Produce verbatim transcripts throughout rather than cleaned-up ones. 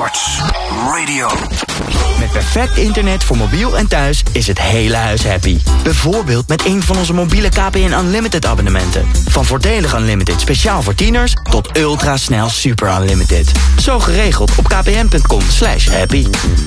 Sports Radio. Met perfect internet voor mobiel en thuis is het hele huis happy. Bijvoorbeeld met een van onze mobiele K P N Unlimited abonnementen. Van voordelig Unlimited speciaal voor tieners tot ultrasnel super unlimited. Zo geregeld op kpn.com slash happy.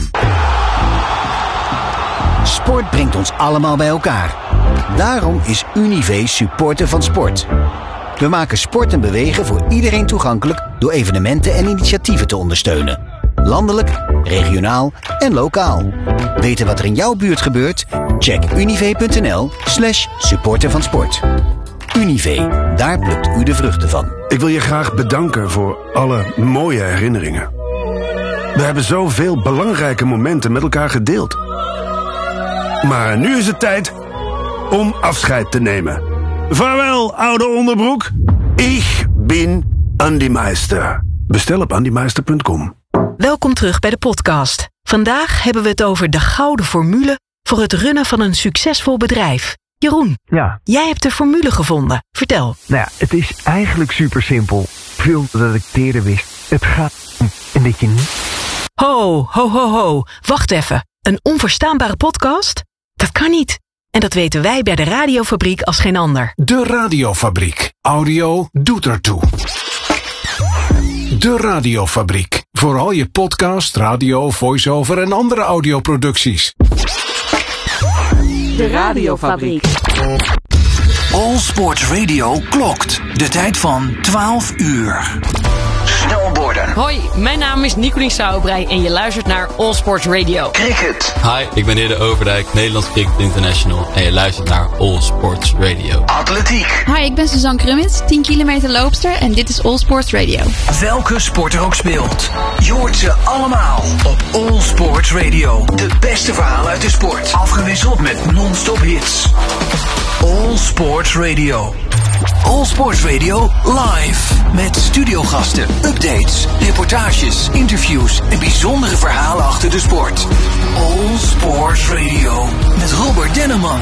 Sport brengt ons allemaal bij elkaar. Daarom is Univé supporter van sport. We maken sport en bewegen voor iedereen toegankelijk door evenementen en initiatieven te ondersteunen. Landelijk, regionaal en lokaal. Weten wat er in jouw buurt gebeurt? Check univé.nl slash supporter van sport. Univé, daar plukt u de vruchten van. Ik wil je graag bedanken voor alle mooie herinneringen. We hebben zoveel belangrijke momenten met elkaar gedeeld. Maar nu is het tijd om afscheid te nemen. Vaarwel, oude onderbroek. Ik ben Andy Meister. Bestel op andy meister punt com. Welkom terug bij de podcast. Vandaag hebben we het over de gouden formule voor het runnen van een succesvol bedrijf. Jeroen, ja. Jij hebt de formule gevonden. Vertel. Nou ja, het is eigenlijk super simpel. Veel dat ik eerder wist. Het gaat om en dat je niet... Ho, ho, ho, ho. Wacht even. Een onverstaanbare podcast? Dat kan niet. En dat weten wij bij de Radiofabriek als geen ander. De Radiofabriek. Audio doet ertoe. De Radiofabriek. Voor al je podcast, radio, voice-over en andere audioproducties. De Radiofabriek. All Sports Radio klokt. De tijd van twaalf uur. Snowboarden. Hoi, mijn naam is Nicolien Sauerbrei en je luistert naar All Sports Radio. Cricket. Hi, ik ben Hidde Overdijk, Nederlands Cricket International en je luistert naar All Sports Radio. Atletiek. Hi, ik ben Suzanne Krummins, tien kilometer loopster en dit is All Sports Radio. Welke sport er ook speelt, je hoort ze allemaal op All Sports Radio. De beste verhalen uit de sport, afgewisseld met non-stop hits. All Sports Radio. All Sports Radio live. Met studiogasten, updates, reportages, interviews en bijzondere verhalen achter de sport. All Sports Radio. Met Robert Denneman.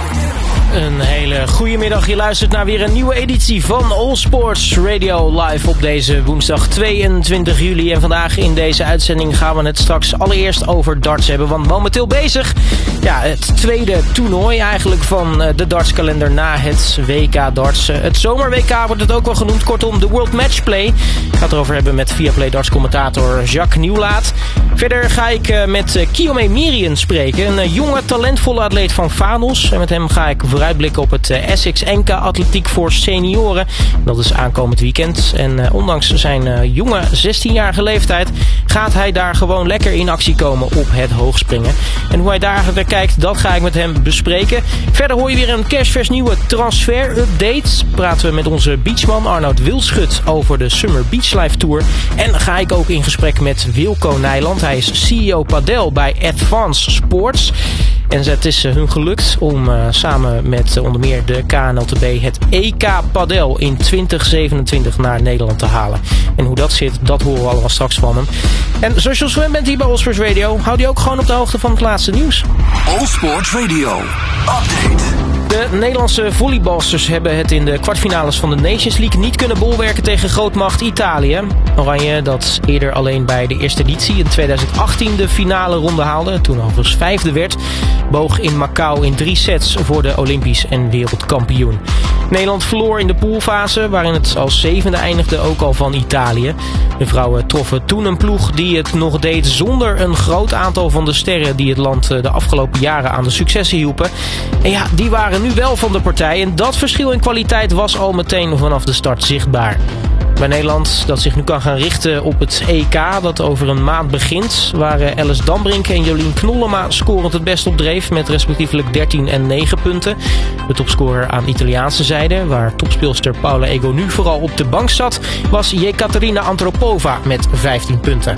Een hele goede middag. Je luistert naar weer een nieuwe editie van All Sports Radio live op deze woensdag tweeëntwintig juli. En vandaag in deze uitzending gaan we het straks allereerst over darts hebben. Want momenteel bezig, ja, het tweede toernooi eigenlijk van de dartskalender na het W K darts. Het zomer-W K wordt het ook wel genoemd. Kortom, de World Matchplay. Ik ga het erover hebben met Viaplay darts commentator Jacques Nieuwlaat. Verder ga ik met Kiyomi Mirian spreken. Een jonge, talentvolle atleet van Vanos. En met hem ga ik vooruitblikken op het Essex N K Atletiek voor senioren. Dat is aankomend weekend. En uh, ondanks zijn uh, jonge zestienjarige leeftijd gaat hij daar gewoon lekker in actie komen op het hoogspringen. En hoe hij daar eigenlijk naar kijkt, dat ga ik met hem bespreken. Verder hoor je weer een kerstvers nieuwe transfer-update. Praten we met onze beachman Arnoud Wilschut over de Summer Beach Life Tour. En ga ik ook in gesprek met Wilco Nijland. Hij is C E O padel bij Advance Sports. En het is hun gelukt om uh, samen met uh, onder meer de K N L T B het E K Padel in twintig zevenentwintig naar Nederland te halen. En hoe dat zit, dat horen we allemaal straks van hem. En zoals je gewend bent hier bij All Sports Radio, houd je ook gewoon op de hoogte van het laatste nieuws. All Sports Radio Update. De Nederlandse volleybalsters hebben het in de kwartfinales van de Nations League niet kunnen bolwerken tegen grootmacht Italië. Oranje, dat eerder alleen bij de eerste editie in tweeduizend achttien de finale ronde haalde, toen overigens vijfde werd, boog in Macau in drie sets voor de Olympisch en wereldkampioen. Nederland verloor in de poolfase, waarin het als zevende eindigde, ook al van Italië. De vrouwen troffen toen een ploeg die het nog deed zonder een groot aantal van de sterren die het land de afgelopen jaren aan de successen hielpen. En ja, die waren nu wel van de partij en dat verschil in kwaliteit was al meteen vanaf de start zichtbaar. Bij Nederland, dat zich nu kan gaan richten op het E K dat over een maand begint, waren Alice Dambrink en Jolien Knollema scorend het best op dreef met respectievelijk dertien en negen punten. De topscorer aan Italiaanse zijde, waar topspeelster Paula Egonu vooral op de bank zat, was Jekaterina Antropova met vijftien punten.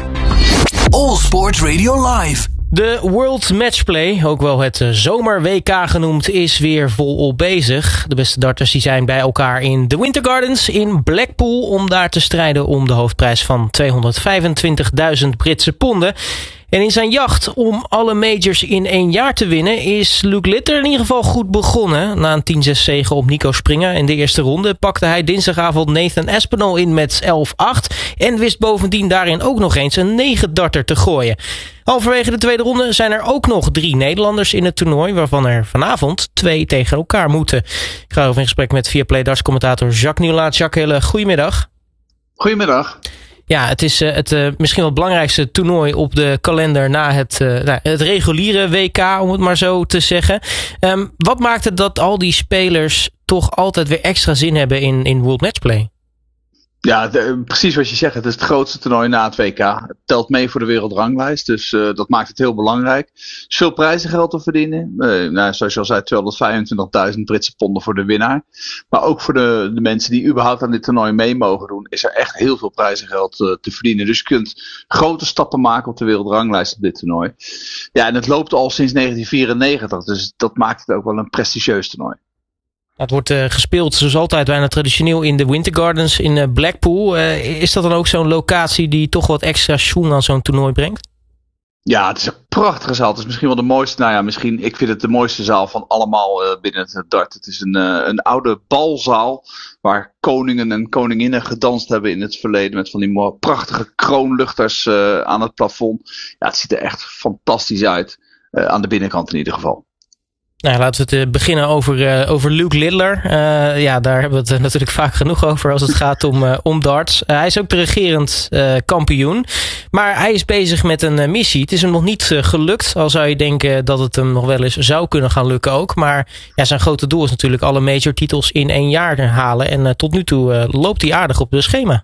All Sports Radio Live. De World Matchplay, ook wel het zomer-W K genoemd, is weer volop bezig. De beste darters die zijn bij elkaar in de Winter Gardens in Blackpool om daar te strijden om de hoofdprijs van tweehonderdvijfentwintigduizend Britse ponden. En in zijn jacht om alle majors in één jaar te winnen is Luke Littler in ieder geval goed begonnen. Na een tien zes zege op Nico Springer in de eerste ronde pakte hij dinsdagavond Nathan Aspinall in met elf acht. En wist bovendien daarin ook nog eens een negen darter te gooien. Halverwege de tweede ronde zijn er ook nog drie Nederlanders in het toernooi, waarvan er vanavond twee tegen elkaar moeten. Ik ga over in gesprek met Viaplay darts commentator Jacques Nieuwlaat. Jacques, hele goedemiddag. Goedemiddag. Ja, het is uh, het uh, misschien wel het belangrijkste toernooi op de kalender na het, uh, nou, het reguliere W K, om het maar zo te zeggen. Um, wat maakt het dat al die spelers toch altijd weer extra zin hebben in, in World Matchplay? Ja, de, precies wat je zegt. Het is het grootste toernooi na het W K. Het telt mee voor de wereldranglijst. Dus uh, dat maakt het heel belangrijk. Er is veel prijzengeld te verdienen. Uh, nou, zoals je al zei, tweehonderdvijfentwintigduizend Britse ponden voor de winnaar. Maar ook voor de, de mensen die überhaupt aan dit toernooi mee mogen doen, is er echt heel veel prijzengeld uh, te verdienen. Dus je kunt grote stappen maken op de wereldranglijst op dit toernooi. Ja, en het loopt al sinds negentien vierennegentig. Dus dat maakt het ook wel een prestigieus toernooi. Het wordt uh, gespeeld zoals altijd bijna traditioneel in de Winter Gardens in uh, Blackpool. Uh, is dat dan ook zo'n locatie die toch wat extra schoen aan zo'n toernooi brengt? Ja, het is een prachtige zaal. Het is misschien wel de mooiste, nou ja, misschien, ik vind het de mooiste zaal van allemaal uh, binnen het dart. Het is een, uh, een oude balzaal waar koningen en koninginnen gedanst hebben in het verleden met van die mooie, prachtige kroonluchters uh, aan het plafond. Ja, het ziet er echt fantastisch uit, uh, aan de binnenkant in ieder geval. Nou, laten we het beginnen over, uh, over Luke Littler. Uh, ja, daar hebben we het natuurlijk vaak genoeg over als het gaat om, uh, om darts. Uh, hij is ook de regerend uh, kampioen. Maar hij is bezig met een uh, missie. Het is hem nog niet uh, gelukt. Al zou je denken dat het hem nog wel eens zou kunnen gaan lukken ook. Maar ja, zijn grote doel is natuurlijk alle major titels in één jaar halen. En uh, tot nu toe uh, loopt hij aardig op het schema.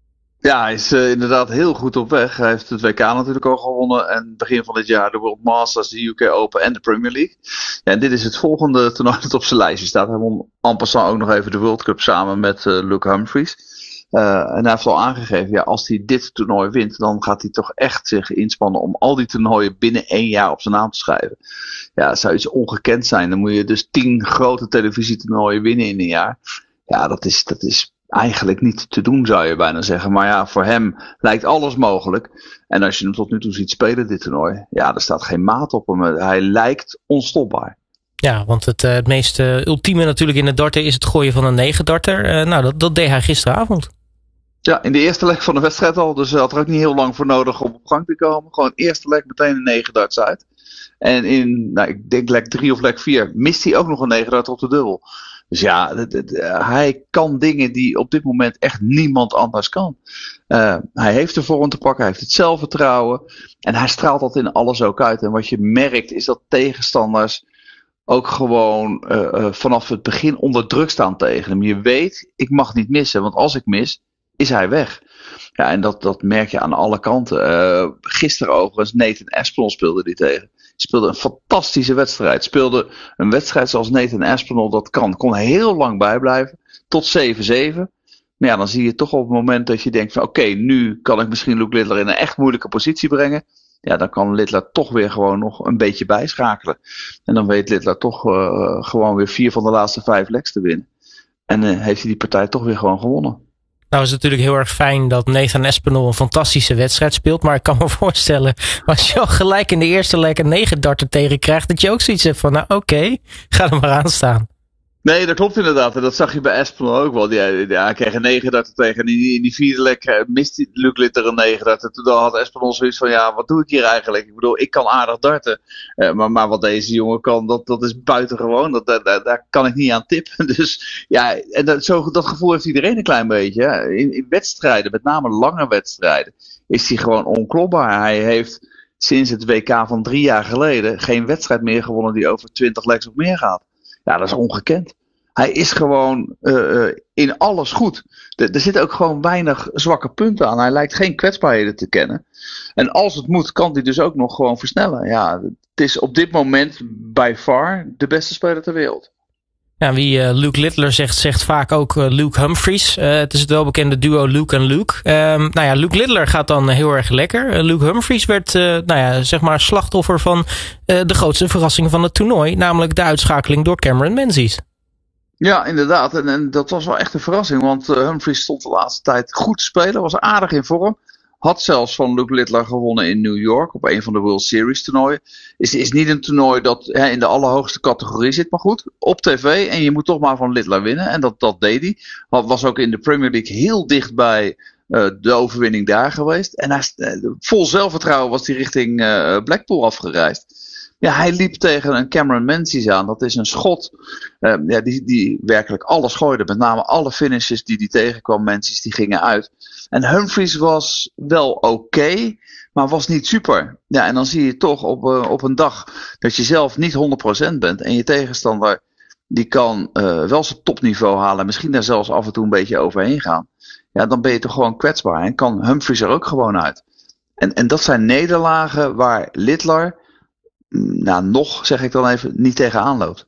Ja, hij is uh, inderdaad heel goed op weg. Hij heeft het W K natuurlijk al gewonnen. En begin van dit jaar de World Masters, de U K Open en de Premier League. Ja, en dit is het volgende toernooi dat op zijn lijstje staat. Hij won en passant ook nog even de World Cup samen met uh, Luke Humphries. Uh, en hij heeft al aangegeven, ja, als hij dit toernooi wint, dan gaat hij toch echt zich inspannen om al die toernooien binnen één jaar op zijn naam te schrijven. Ja, dat zou iets ongekend zijn. Dan moet je dus tien grote televisietoernooien winnen in een jaar. Ja, dat is... Dat is eigenlijk niet te doen, zou je bijna zeggen. Maar ja, voor hem lijkt alles mogelijk. En als je hem tot nu toe ziet spelen, dit toernooi, ja, er staat geen maat op hem. Hij lijkt onstopbaar. Ja, want het, uh, het meest uh, ultieme natuurlijk in het darten is het gooien van een negen darter. Uh, nou, dat, dat deed hij gisteravond. Ja, in de eerste leg van de wedstrijd al. Dus hij had er ook niet heel lang voor nodig om op gang te komen. Gewoon eerste leg meteen een negen darts uit. En in, nou, ik denk leg drie of leg vier mist hij ook nog een negen darter op de dubbel. Dus ja, d- d- d- hij kan dingen die op dit moment echt niemand anders kan. Uh, hij heeft de vorm te pakken, hij heeft het zelfvertrouwen. En hij straalt dat in alles ook uit. En wat je merkt is dat tegenstanders ook gewoon uh, uh, vanaf het begin onder druk staan tegen hem. Je weet, ik mag niet missen, want als ik mis, is hij weg. Ja, en dat, dat merk je aan alle kanten. Uh, gisteren overigens, Nathan Aspinall speelde die tegen. Speelde een fantastische wedstrijd. Speelde een wedstrijd zoals Nathan Aspinall dat kan. Kon heel lang bijblijven. Tot zeven zeven. Maar ja, dan zie je toch op het moment dat je denkt van oké, okay, nu kan ik misschien Luke Littler in een echt moeilijke positie brengen. Ja, dan kan Littler toch weer gewoon nog een beetje bijschakelen. En dan weet Littler toch uh, gewoon weer vier van de laatste vijf legs te winnen. En uh, heeft hij die partij toch weer gewoon gewonnen. Nou is het natuurlijk heel erg fijn dat Nathan Aspinall een fantastische wedstrijd speelt. Maar ik kan me voorstellen, als je al gelijk in de eerste leg een negen darter tegen krijgt, dat je ook zoiets hebt van, nou oké, okay, ga er maar aan staan. Nee, dat klopt inderdaad. En dat zag je bij Aspinall ook wel. Die, ja, hij kreeg een negen darter tegen. En in die, in die vierde leg miste Luke Littler een negen darter. Toen had Aspinall zoiets van, ja, wat doe ik hier eigenlijk? Ik bedoel, ik kan aardig darten. Uh, maar, maar wat deze jongen kan, dat, dat is buitengewoon. Dat, dat, dat, daar kan ik niet aan tippen. Dus ja, en dat, zo, dat gevoel heeft iedereen een klein beetje. Hè. In, in wedstrijden, met name lange wedstrijden, is hij gewoon onklopbaar. Hij heeft sinds het W K van drie jaar geleden geen wedstrijd meer gewonnen die over twintig legs of meer gaat. Ja, dat is ongekend. Hij is gewoon uh, in alles goed. Er, er zitten ook gewoon weinig zwakke punten aan. Hij lijkt geen kwetsbaarheden te kennen. En als het moet, kan hij dus ook nog gewoon versnellen. Ja, het is op dit moment by far de beste speler ter wereld. Ja, wie uh, Luke Littler zegt, zegt vaak ook uh, Luke Humphries. Uh, het is het welbekende duo Luke en Luke. Um, nou ja, Luke Littler gaat dan heel erg lekker. Uh, Luke Humphries werd uh, nou ja, zeg maar slachtoffer van uh, de grootste verrassing van het toernooi. Namelijk de uitschakeling door Cameron Menzies. Ja, inderdaad. En, en dat was wel echt een verrassing. Want uh, Humphries stond de laatste tijd goed te spelen. Was aardig in vorm. Had zelfs van Luke Littler gewonnen in New York op een van de World Series toernooien. Is, is niet een toernooi dat hè, in de allerhoogste categorie zit. Maar goed, op tv. En je moet toch maar van Littler winnen. En dat, dat deed hij. Hij was ook in de Premier League heel dicht bij uh, de overwinning daar geweest. En hij, uh, vol zelfvertrouwen was hij richting uh, Blackpool afgereisd. Ja, hij liep tegen een Cameron Menzies aan. Dat is een schot uh, ja, die, die werkelijk alles gooide. Met name alle finishes die hij tegenkwam, Menzies, die gingen uit. En Humphries was wel oké, okay, maar was niet super. Ja, en dan zie je toch op, uh, op een dag dat je zelf niet honderd procent bent. En je tegenstander die kan uh, wel zijn topniveau halen. Misschien daar zelfs af en toe een beetje overheen gaan. Ja, dan ben je toch gewoon kwetsbaar. En kan Humphries er ook gewoon uit. En, en dat zijn nederlagen waar Littler... Nou, nog, zeg ik dan even, niet tegenaan loopt.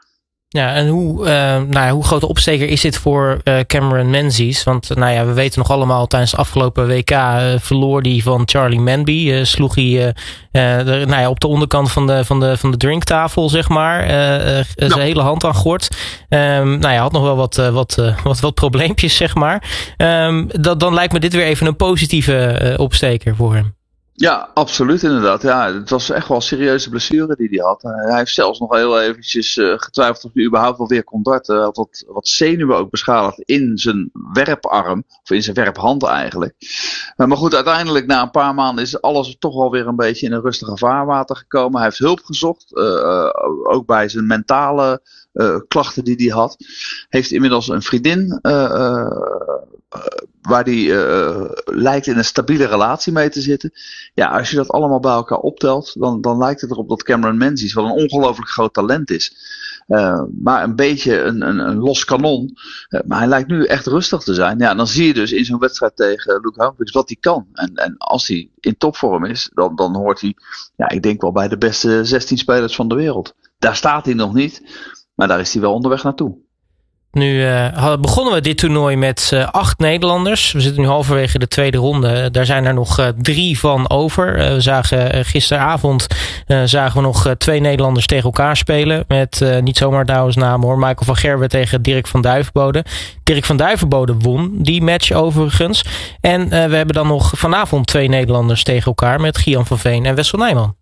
Ja, en hoe, uh, nou ja, hoe grote opsteker is dit voor uh, Cameron Menzies? Want uh, nou ja, we weten nog allemaal, tijdens het afgelopen W K uh, verloor hij van Charlie Manby. Uh, sloeg hij uh, uh, de, nou ja, op de onderkant van de, van de, van de drinktafel, zeg maar. Uh, uh, ja. Zijn hele hand aan gort. Um, nou ja, had nog wel wat, uh, wat, uh, wat, wat probleempjes, zeg maar. Um, dat, dan lijkt me dit weer even een positieve uh, opsteker voor hem. Ja, absoluut inderdaad. Ja, het was echt wel een serieuze blessure die hij had. Uh, hij heeft zelfs nog heel eventjes uh, getwijfeld of hij überhaupt wel weer kon darten. Hij had wat, wat zenuwen ook beschadigd in zijn werparm. Of in zijn werphand eigenlijk. Uh, maar goed, uiteindelijk na een paar maanden is alles toch wel weer een beetje in een rustige vaarwater gekomen. Hij heeft hulp gezocht. Uh, uh, ook bij zijn mentale uh, klachten die hij had. Heeft inmiddels een vriendin... Uh, uh, Uh, waar die uh, lijkt in een stabiele relatie mee te zitten. Ja, als je dat allemaal bij elkaar optelt, dan, dan lijkt het erop dat Cameron Menzies wel een ongelooflijk groot talent is. Uh, maar een beetje een, een, een los kanon. Uh, maar hij lijkt nu echt rustig te zijn. Ja, dan zie je dus in zo'n wedstrijd tegen Luke Humphries wat hij kan. En, en als hij in topvorm is, dan, dan hoort hij, ja, ik denk wel bij de beste zestien spelers van de wereld. Daar staat hij nog niet, maar daar is hij wel onderweg naartoe. Nu uh, begonnen we dit toernooi met uh, acht Nederlanders. We zitten nu halverwege de tweede ronde. Daar zijn er nog uh, drie van over. Uh, we zagen uh, gisteravond uh, zagen we nog uh, twee Nederlanders tegen elkaar spelen. Met uh, niet zomaar trouwens namen hoor. Michael van Gerwen tegen Dirk van Duivenbode. Dirk van Duivenbode won die match overigens. En uh, we hebben dan nog vanavond twee Nederlanders tegen elkaar. Met Gian van Veen en Wessel Nijman.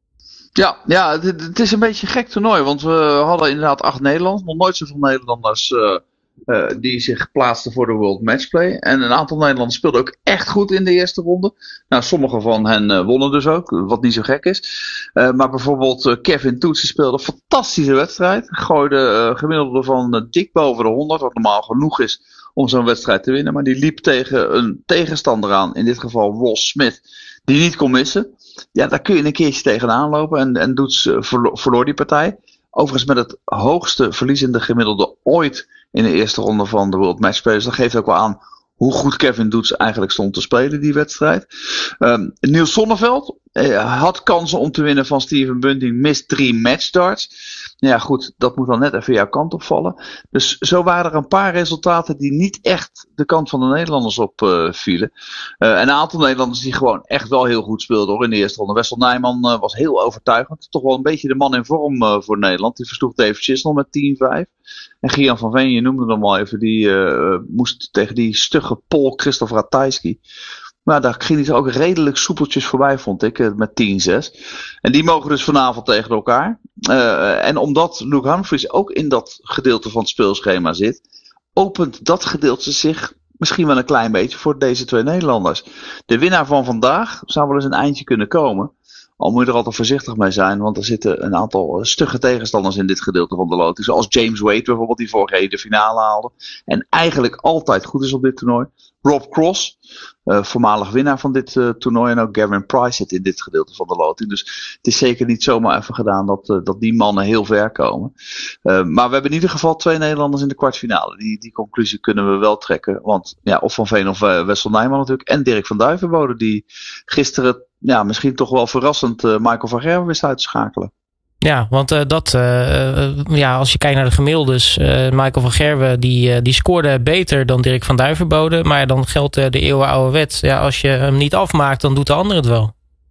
Ja, ja het, het is een beetje een gek toernooi, want we hadden inderdaad acht Nederlanders, nog nooit zoveel Nederlanders uh, uh, die zich plaatsten voor de World Matchplay. En een aantal Nederlanders speelden ook echt goed in de eerste ronde. Nou, sommige van hen uh, wonnen dus ook, wat niet zo gek is. Uh, maar bijvoorbeeld uh, Kevin Toetsen speelde een fantastische wedstrijd. Gooide uh, gemiddelde van uh, dik boven de honderd, wat normaal genoeg is om zo'n wedstrijd te winnen. Maar die liep tegen een tegenstander aan, in dit geval Ross Smith, die niet kon missen. Ja, daar kun je een keertje tegenaan lopen en, en Doets uh, verlo- verloor die partij. Overigens met het hoogste verliezende gemiddelde ooit in de eerste ronde van de World Matchplay. Dus dat geeft ook wel aan hoe goed Kevin Doets eigenlijk stond te spelen die wedstrijd. Um, Niels Sonneveld uh, had kansen om te winnen van Steven Bunting, mist drie matchstarts. Ja goed, dat moet dan net even jouw kant opvallen. Dus zo waren er een paar resultaten die niet echt de kant van de Nederlanders op uh, vielen. Uh, en een aantal Nederlanders die gewoon echt wel heel goed speelden hoor in de eerste ronde. Wessel Nijman uh, was heel overtuigend. Toch wel een beetje de man in vorm uh, voor Nederland. Die versloeg Dave Chisnell met tien vijf. En Gian van Veen, je noemde hem al even, die uh, moest tegen die stugge Pool Christoph Ratajski. Maar daar ging hij ook redelijk soepeltjes voorbij, vond ik, met tien zes. En die mogen dus vanavond tegen elkaar. Uh, en omdat Luke Humphries ook in dat gedeelte van het speelschema zit, opent dat gedeelte zich misschien wel een klein beetje voor deze twee Nederlanders. De winnaar van vandaag zou wel eens een eindje kunnen komen. Al moet je er altijd voorzichtig mee zijn, want er zitten een aantal stugge tegenstanders in dit gedeelte van de loting. Zoals James Wade bijvoorbeeld, die vorige keer de finale haalde. En eigenlijk altijd goed is op dit toernooi. Rob Cross, uh, voormalig winnaar van dit uh, toernooi. En ook Gavin Price zit in dit gedeelte van de loting. Dus het is zeker niet zomaar even gedaan dat, uh, dat die mannen heel ver komen. Uh, maar we hebben in ieder geval twee Nederlanders in de kwartfinale. Die, die conclusie kunnen we wel trekken. Want ja, of Van Veen of uh, Wessel Nijman natuurlijk. En Dirk van Duivenbode, die gisteren ja, misschien toch wel verrassend uh, Michael van Gerwen wist uit te schakelen. Ja, want uh, dat, uh, uh, ja, als je kijkt naar de gemiddeldes, uh, Michael van Gerwen die, uh, die scoorde beter dan Dirk van Duivenbode. Maar dan geldt uh, de eeuwenoude wet. Ja, als je hem niet afmaakt, dan doet de ander het wel.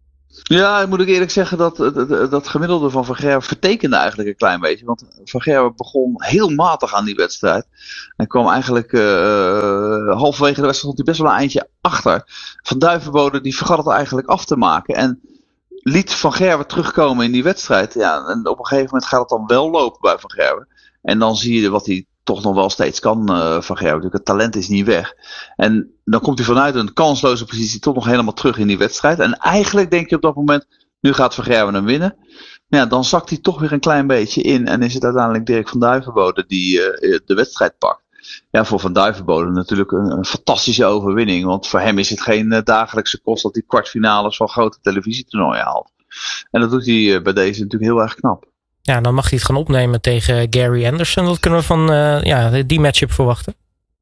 Ja, ik moet ook eerlijk zeggen dat dat, dat gemiddelde van Van Gerwen vertekende eigenlijk een klein beetje. Want Van Gerwen begon heel matig aan die wedstrijd. En kwam eigenlijk uh, halverwege de wedstrijd stond hij best wel een eindje achter. Van Duivenbode die vergat het eigenlijk af te maken. En liet Van Gerwen terugkomen in die wedstrijd. Ja, en op een gegeven moment gaat het dan wel lopen bij Van Gerwen. En dan zie je wat hij toch nog wel steeds kan uh, Van Gerwen. Het talent is niet weg. En dan komt hij vanuit een kansloze positie toch nog helemaal terug in die wedstrijd. En eigenlijk denk je op dat moment, nu gaat Van Gerwen hem winnen. Ja, dan zakt hij toch weer een klein beetje in. En is het uiteindelijk Dirk van Duivenbode die uh, de wedstrijd pakt. Ja, voor Van Duivenbode natuurlijk een, een fantastische overwinning. Want voor hem is het geen uh, dagelijkse kost dat hij kwartfinales van grote televisietoernooien haalt. En dat doet hij uh, bij deze natuurlijk heel erg knap. Ja, dan mag hij het gaan opnemen tegen Gary Anderson. Wat kunnen we van uh, ja, die matchup verwachten?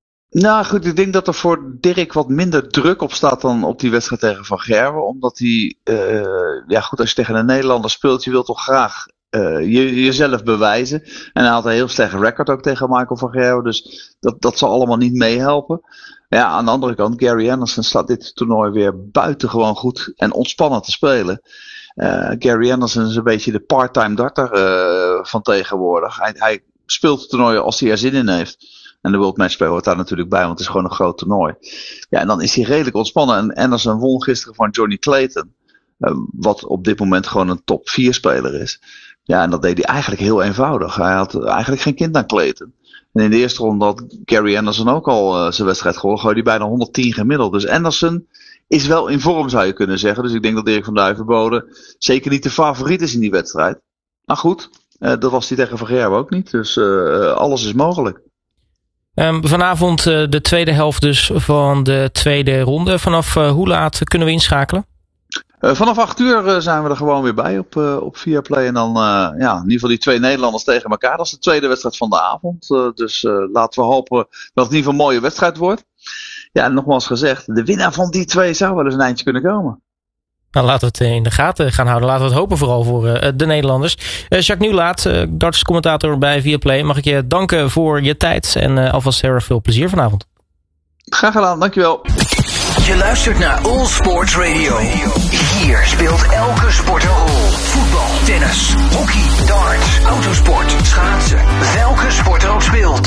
Nou goed, ik denk dat er voor Dirk wat minder druk op staat dan op die wedstrijd tegen Van Gerwen. Omdat hij, uh, ja goed, als je tegen een Nederlander speelt, je wilt toch graag uh, je, jezelf bewijzen. En hij had een heel slecht record ook tegen Michael van Gerwen. Dus dat, dat zal allemaal niet meehelpen. Ja, aan de andere kant, Gary Anderson staat dit toernooi weer buitengewoon goed en ontspannen te spelen. Uh, Gary Anderson is een beetje de part-time darter uh, van tegenwoordig. Hij, hij speelt het toernooi als hij er zin in heeft. En de World Matchplay hoort daar natuurlijk bij, want het is gewoon een groot toernooi. Ja, en dan is hij redelijk ontspannen. En Anderson won gisteren van Johnny Clayton. Uh, wat op dit moment gewoon een top vier speler is. Ja, en dat deed hij eigenlijk heel eenvoudig. Hij had eigenlijk geen kind aan Clayton. En in de eerste ronde had Gary Anderson ook al uh, zijn wedstrijd gewonnen. Gooide hij bijna honderdtien gemiddeld. Dus Anderson is wel in vorm, zou je kunnen zeggen. Dus ik denk dat Dirk van Duivenbode zeker niet de favoriet is in die wedstrijd. Maar goed, uh, dat was hij tegen Van Gerwen ook niet. Dus uh, alles is mogelijk. Um, vanavond uh, de tweede helft dus van de tweede ronde. Vanaf uh, hoe laat kunnen we inschakelen? Uh, vanaf acht uur uh, zijn we er gewoon weer bij op, uh, op Viaplay. En dan uh, ja, in ieder geval die twee Nederlanders tegen elkaar. Dat is de tweede wedstrijd van de avond. Uh, dus uh, laten we hopen dat het in ieder geval een mooie wedstrijd wordt. Ja, en nogmaals gezegd, de winnaar van die twee zou wel eens een eindje kunnen komen. Nou, laten we het in de gaten gaan houden. Laten we het hopen vooral voor uh, de Nederlanders. Uh, Jacques Nieuwlaat, uh, darts-commentator bij Viaplay. Mag ik je danken voor je tijd en uh, alvast heel erg veel plezier vanavond. Graag gedaan, dankjewel. Je luistert naar All Sports Radio. Hier speelt elke sport een rol. Voetbal, tennis, hockey, darts, autosport, schaatsen. Welke sport er ook speelt.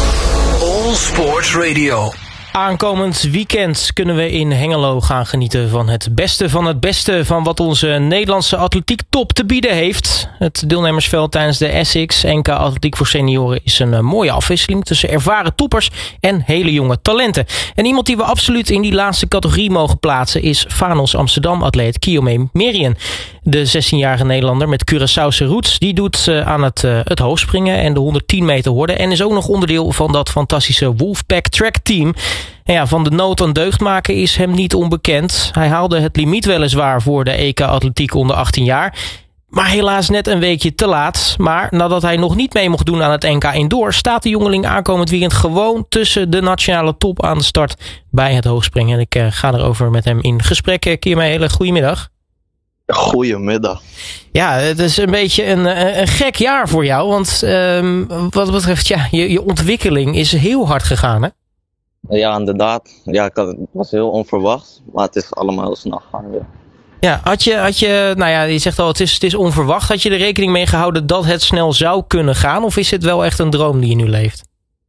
All Sports Radio. Aankomend weekend kunnen we in Hengelo gaan genieten van het beste van het beste van wat onze Nederlandse atletiek top te bieden heeft. Het deelnemersveld tijdens de Essex N K Atletiek voor Senioren is een mooie afwisseling tussen ervaren toppers en hele jonge talenten. En iemand die we absoluut in die laatste categorie mogen plaatsen is Vanos Amsterdam-atleet Kiyomi Merian. De zestienjarige Nederlander met Curaçaose roots, die doet uh, aan het, uh, het hoogspringen en de honderdtien meter horde en is ook nog onderdeel van dat fantastische Wolfpack Track Team. En ja, van de nood aan deugd maken is hem niet onbekend. Hij haalde het limiet weliswaar voor de E K Atletiek onder achttien jaar. Maar helaas net een weekje te laat. Maar nadat hij nog niet mee mocht doen aan het N K Indoor, staat de jongeling aankomend weekend gewoon tussen de nationale top aan de start bij het hoogspringen. En ik uh, ga erover met hem in gesprek. Kiyomi, hele goedemiddag. Goedemiddag. Ja, het is een beetje een, een gek jaar voor jou. Want um, wat betreft, ja, je, je ontwikkeling is heel hard gegaan, hè? Ja, inderdaad. Ja, ik had, het was heel onverwacht. Maar het is allemaal heel snel gegaan weer. Ja, had je, had je, nou ja, je zegt al, het is, het is onverwacht. Had je er rekening mee gehouden dat het snel zou kunnen gaan? Of is het wel echt een droom die je nu leeft?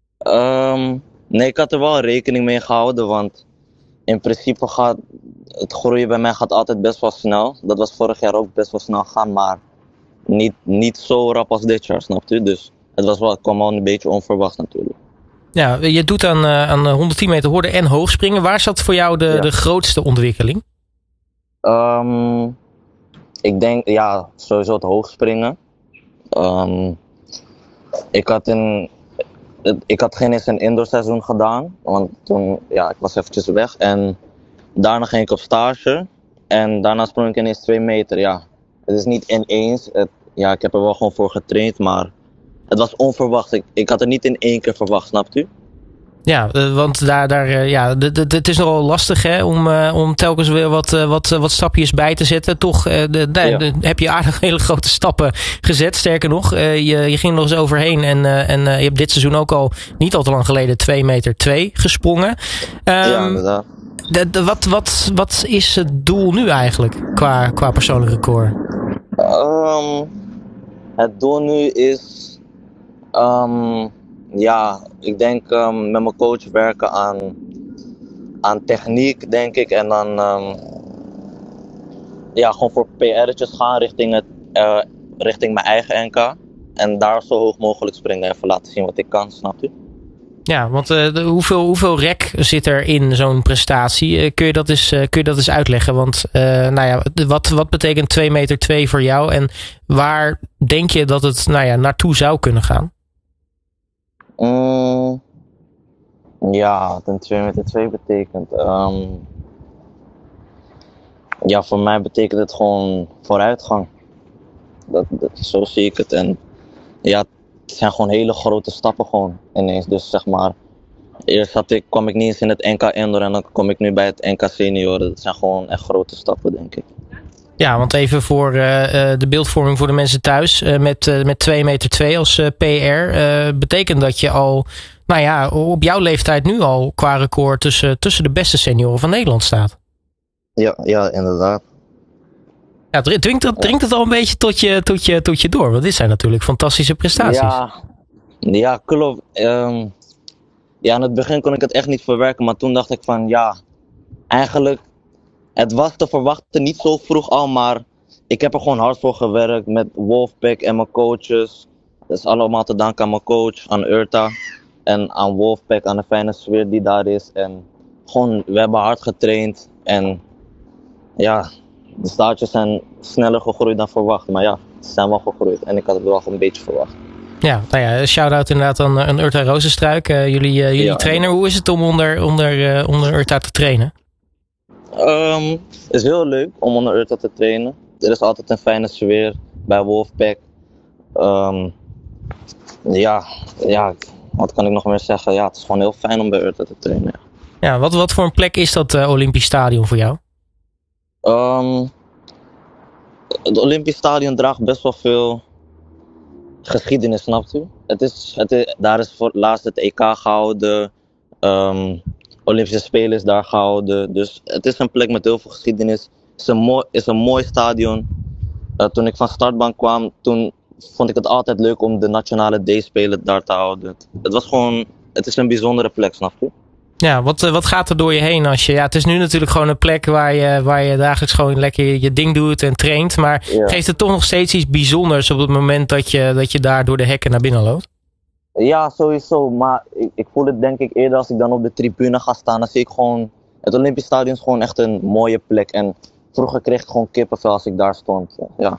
Um, nee, ik had er wel rekening mee gehouden. Want in principe gaat het groeien bij mij gaat altijd best wel snel. Dat was vorig jaar ook best wel snel gaan. Maar niet, niet zo rap als dit jaar, snapt u? Dus het, was wel, het kwam wel een beetje onverwacht natuurlijk. Ja, je doet aan, uh, aan honderdtien meter horde en hoogspringen. Waar zat voor jou de, ja. de grootste ontwikkeling? Um, ik denk, ja, sowieso het hoogspringen. Um, ik, had in, ik had geen eens een indoor seizoen gedaan. Want toen, ja, ik was eventjes weg. En daarna ging ik op stage. En daarna sprong ik ineens twee meter, ja. Het is niet ineens. Het, ja, ik heb er wel gewoon voor getraind, maar het was onverwacht. Ik, ik had het niet in één keer verwacht, snapt u? Ja, want daar, daar, ja, het is nogal lastig hè, om, uh, om telkens weer wat, uh, wat, wat stapjes bij te zetten. Toch uh, de, de, ja. de, heb je aardig hele grote stappen gezet. Sterker nog, uh, je, je ging er nog eens overheen. En, uh, en uh, je hebt dit seizoen ook al niet al te lang geleden twee meter twee gesprongen. Um, ja, inderdaad. de, de, wat, wat, wat is het doel nu eigenlijk qua, qua persoonlijk record? Um, het doel nu is, um, ja, ik denk um, met mijn coach werken aan, aan techniek, denk ik. En dan um, ja, gewoon voor P R'tjes gaan richting, het, uh, richting mijn eigen N K. En daar zo hoog mogelijk springen, even laten zien wat ik kan, snap je? Ja, want uh, de, hoeveel, hoeveel rek zit er in zo'n prestatie? Uh, kun, je dat eens, uh, kun je dat eens uitleggen? Want uh, nou ja, wat, wat betekent twee meter twee voor jou? En waar denk je dat het nou ja, naartoe zou kunnen gaan? Mm, ja, wat een twee meter twee betekent. Um, ja, voor mij betekent het gewoon vooruitgang. Dat, dat, zo zie ik het. En ja, het zijn gewoon hele grote stappen gewoon ineens. Dus zeg maar, eerst had ik, kwam ik niet eens in het N K Indoor en dan kom ik nu bij het N K Senioren. Dat zijn gewoon echt grote stappen, denk ik. Ja, want even voor uh, de beeldvorming voor de mensen thuis. Uh, met, uh, met twee meter twee als uh, P R uh, betekent dat je al, nou ja, op jouw leeftijd nu al qua record tussen, tussen de beste senioren van Nederland staat. Ja, ja, inderdaad. Ja, dringt het, dringt het al een beetje tot je, tot, je, tot je door? Want dit zijn natuurlijk fantastische prestaties. Ja, ja klopt. Um, ja, in het begin kon ik het echt niet verwerken. Maar toen dacht ik van ja, eigenlijk, het was te verwachten niet zo vroeg al. Maar ik heb er gewoon hard voor gewerkt met Wolfpack en mijn coaches. Dat is allemaal te danken aan mijn coach, aan Urta. En aan Wolfpack, aan de fijne sfeer die daar is. En gewoon, we hebben hard getraind. En ja, de staartjes zijn sneller gegroeid dan verwacht. Maar ja, ze zijn wel gegroeid. En ik had het wel een beetje verwacht. Ja, nou ja, shout-out inderdaad aan, aan Urta Rozenstruik. Uh, jullie uh, jullie ja. trainer. Hoe is het om onder, onder, uh, onder Urta te trainen? Um, het is heel leuk om onder Urta te trainen. Er is altijd een fijne sfeer bij Wolfpack. Um, ja, ja, wat kan ik nog meer zeggen? Ja, het is gewoon heel fijn om bij Urta te trainen. Ja, ja wat, wat voor een plek is dat uh, Olympisch Stadion voor jou? Um, het Olympisch Stadion draagt best wel veel geschiedenis, snapt u? Het is, het is, daar is voor het laatst het E K gehouden, um, Olympische Spelen is daar gehouden. Dus het is een plek met heel veel geschiedenis. Het is een mooi, is een mooi stadion. Uh, toen ik van startbank kwam, toen vond ik het altijd leuk om de nationale D-spelen daar te houden. Het was gewoon, het is een bijzondere plek, snap je? Ja, wat, wat gaat er door je heen als je... Ja, het is nu natuurlijk gewoon een plek waar je, waar je dagelijks gewoon lekker je, je ding doet en traint. Maar ja. Geeft het toch nog steeds iets bijzonders op het moment dat je, dat je daar door de hekken naar binnen loopt? Ja, sowieso. Maar ik, ik voel het denk ik eerder als ik dan op de tribune ga staan. Dan zie ik gewoon... Het Olympisch Stadion is gewoon echt een mooie plek. En vroeger kreeg ik gewoon kippenvel als ik daar stond. Ja.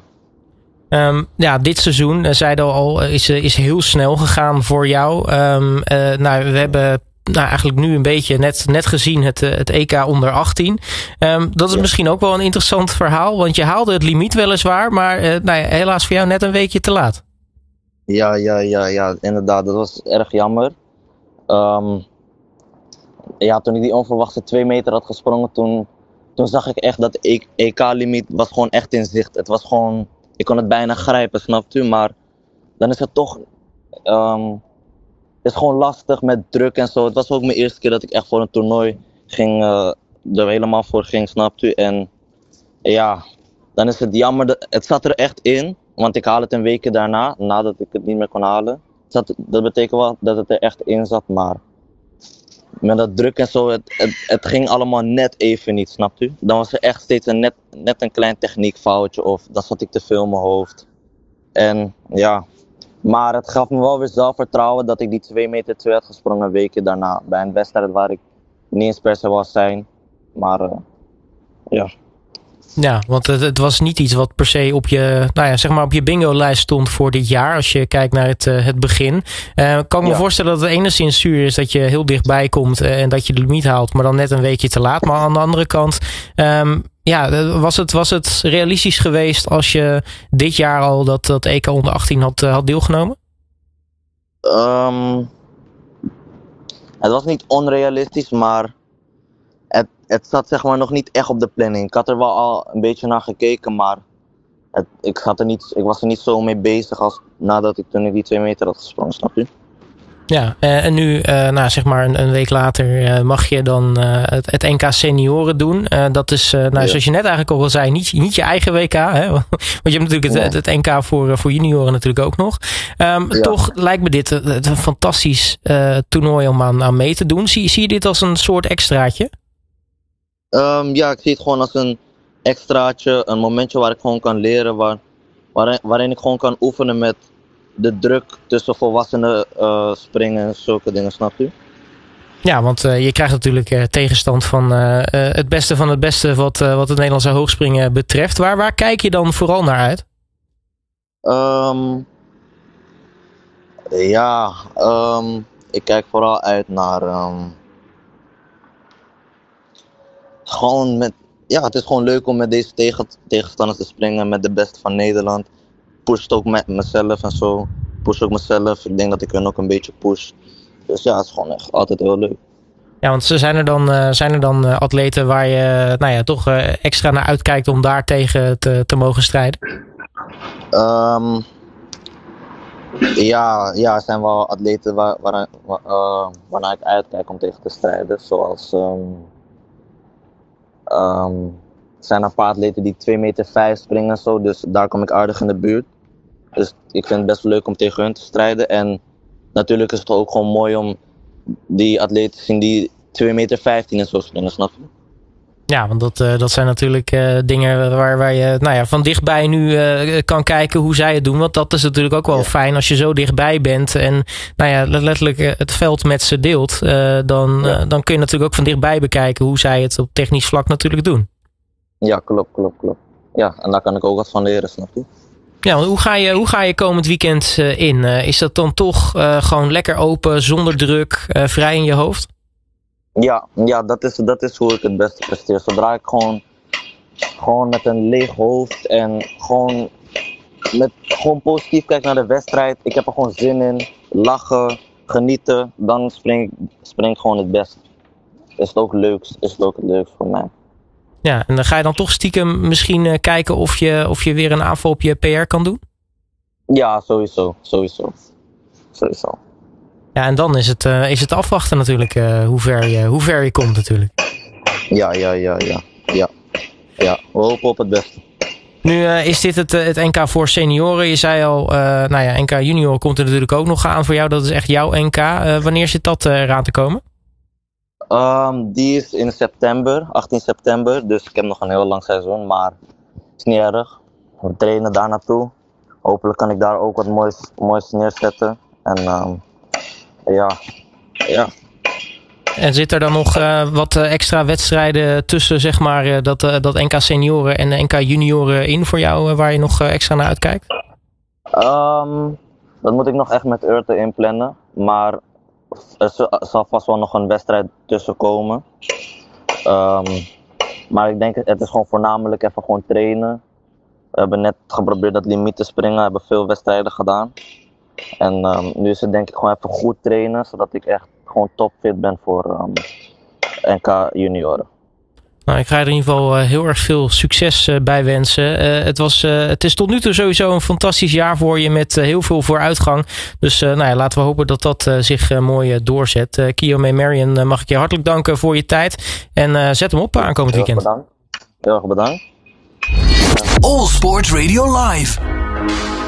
Um, ja, dit seizoen, uh, zeiden we al, is, uh, is heel snel gegaan voor jou. Um, uh, nou, we hebben... Nou, eigenlijk nu een beetje net, net gezien het, het E K onder achttien. Um, dat is ja. misschien ook wel een interessant verhaal. Want je haalde het limiet weliswaar. Maar uh, nou ja, helaas voor jou net een weekje te laat. Ja, ja, ja, ja, inderdaad. Dat was erg jammer. Um, ja, toen ik die onverwachte twee meter had gesprongen. Toen, toen zag ik echt dat het E K-limiet was gewoon echt in zicht. Het was gewoon... Ik kon het bijna grijpen, snapt u? Maar dan is het toch... Um, Het is gewoon lastig met druk en zo. Het was ook mijn eerste keer dat ik echt voor een toernooi ging, uh, er helemaal voor ging, snapt u? En ja, dan is het jammer. Dat, het zat er echt in, want ik haal het een weekje daarna, nadat ik het niet meer kon halen. Het zat, dat betekent wel dat het er echt in zat, maar met dat druk en zo, het, het, het ging allemaal net even niet, snapt u? Dan was er echt steeds een net, net een klein techniekfoutje of dan zat ik te veel in mijn hoofd. En ja... Maar het gaf me wel weer zelfvertrouwen dat ik die twee meter twee had gesprongen een weekje daarna. Bij een wedstrijd waar ik niet eens per se wou zijn. Maar uh, ja. Ja, want het, het was niet iets wat per se op je, nou ja, zeg maar op je bingo-lijst stond voor dit jaar. Als je kijkt naar het, uh, het begin. Uh, kan ik me ja. voorstellen dat het enigszins zuur is dat je heel dichtbij komt. Uh, en dat je de limiet haalt. Maar dan net een weekje te laat. Maar aan de andere kant... Um, Ja, was het, was het realistisch geweest als je dit jaar al dat, dat E K onder achttien had, had deelgenomen? Um, het was niet onrealistisch, maar het, het zat zeg maar nog niet echt op de planning. Ik had er wel al een beetje naar gekeken, maar het, ik, zat er niet, ik was er niet zo mee bezig als nadat ik toen ik die twee meter had gesprongen, snap je? Ja, uh, en nu, uh, nou, zeg maar een, een week later uh, mag je dan uh, het, het N K senioren doen. Uh, dat is, uh, nou, ja. zoals je net eigenlijk al zei, niet, niet je eigen W K. Hè? Want je hebt natuurlijk het, het, het N K voor, voor junioren natuurlijk ook nog. Um, ja. Toch lijkt me dit een, een fantastisch uh, toernooi om aan, aan mee te doen. Zie, zie je dit als een soort extraatje? Um, ja, ik zie het gewoon als een extraatje. Een momentje waar ik gewoon kan leren. Waar, waarin, waarin ik gewoon kan oefenen met de druk tussen volwassenen uh, springen en zulke dingen, snap je? Ja, want uh, je krijgt natuurlijk uh, tegenstand van uh, uh, het beste van het beste wat, uh, wat het Nederlandse hoogspringen betreft. Waar, waar kijk je dan vooral naar uit? Um, ja, um, ik kijk vooral uit naar um, gewoon met, ja, het is gewoon leuk om met deze tegen, tegenstanders te springen, met de beste van Nederland. Pusht ook met mezelf en zo. Push ook mezelf. Ik denk dat ik hun ook een beetje push. Dus ja, het is gewoon echt altijd heel leuk. Ja, want zijn er dan, uh, zijn er dan uh, atleten waar je nou ja, toch uh, extra naar uitkijkt om daar tegen te, te mogen strijden? Um, ja, ja, er zijn wel atleten waar, waar, waar, uh, waarnaar ik uitkijk om tegen te strijden. Zoals um, um, er zijn een paar atleten die twee meter vijf springen en zo. Dus daar kom ik aardig in de buurt. Dus ik vind het best leuk om tegen hun te strijden. En natuurlijk is het ook gewoon mooi om die atleten te zien die twee meter vijftien en zo springen, snap je? Ja, want dat, uh, dat zijn natuurlijk uh, dingen waar, waar je nou ja, van dichtbij nu uh, kan kijken hoe zij het doen. Want dat is natuurlijk ook wel ja. fijn als je zo dichtbij bent en nou ja, letterlijk uh, het veld met ze deelt. Uh, dan, ja. uh, dan kun je natuurlijk ook van dichtbij bekijken hoe zij het op technisch vlak natuurlijk doen. Ja, klopt, klopt, klopt. Ja, en daar kan ik ook wat van leren, snap je? Ja, hoe ga je, hoe ga je komend weekend uh, in? Uh, is dat dan toch uh, gewoon lekker open, zonder druk, uh, vrij in je hoofd? Ja, ja dat, is, dat is hoe ik het beste presteer. Zodra ik gewoon, gewoon met een leeg hoofd en gewoon, met, gewoon positief kijk naar de wedstrijd. Ik heb er gewoon zin in, lachen, genieten. Dan spring ik, spring ik gewoon het beste. Is het ook leuk, is het ook het leukst voor mij. Ja, en dan ga je dan toch stiekem misschien uh, kijken of je, of je weer een aanval op je P R kan doen? Ja, sowieso. Sowieso. Sowieso. Ja, en dan is het, uh, is het afwachten natuurlijk uh, hoe, ver je, hoe ver je komt natuurlijk. Ja, ja, ja, ja. Ja, ja. We hopen op het beste. Nu uh, is dit het, het N K voor senioren. Je zei al, uh, nou ja, N K junior komt er natuurlijk ook nog aan voor jou. Dat is echt jouw N K. Uh, wanneer zit dat uh, eraan te komen? Um, die is in september, achttien september. Dus ik heb nog een heel lang seizoen, maar het is niet erg. We trainen daar naartoe. Hopelijk kan ik daar ook wat moois, moois neerzetten. En um, ja, ja. En zit er dan nog uh, wat uh, extra wedstrijden tussen, zeg maar, uh, dat, uh, dat N K senioren en N K junioren in voor jou, uh, waar je nog uh, extra naar uitkijkt? Um, dat moet ik nog echt met Urte inplannen, maar er zal vast wel nog een wedstrijd tussen komen. Um, maar ik denk, het is gewoon voornamelijk even gewoon trainen. We hebben net geprobeerd dat limiet te springen, we hebben veel wedstrijden gedaan. En um, nu is het denk ik gewoon even goed trainen, zodat ik echt gewoon topfit ben voor um, N K junioren. Nou, ik ga er in ieder geval uh, heel erg veel succes uh, bij wensen. Uh, het, was, uh, het is tot nu toe sowieso een fantastisch jaar voor je met uh, heel veel vooruitgang. Dus uh, nou ja, laten we hopen dat dat uh, zich uh, mooi uh, doorzet. Uh, Kiyomi Marion, uh, mag ik je hartelijk danken voor je tijd. En uh, zet hem op aankomend heel weekend. Bedankt. Heel erg bedankt. All Sports Radio Live.